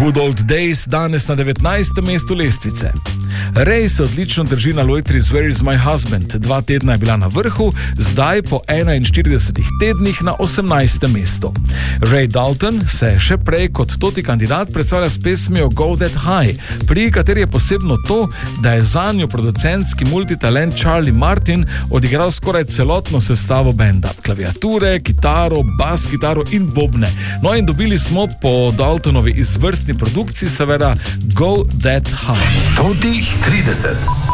Good Old Days danes na 19. mestu lestvice. Ray se odlično drži na lojtri z Where is my husband. 2 tedna je bila na vrhu, zdaj po 41 tednih na 18. mestu. Ray Dalton se še prej kot toti kandidat predstavlja s pesmijo Go That High, pri kateri je posebno to, da je zanjo producentski multitalent Charlie Martin odigral skoraj celotno sestavo benda. Klaviature, kitaro, bas kitaro in bobne. No in dobili smo po Daltonovi izvrstni produkciji seveda Go That High. Totih 30.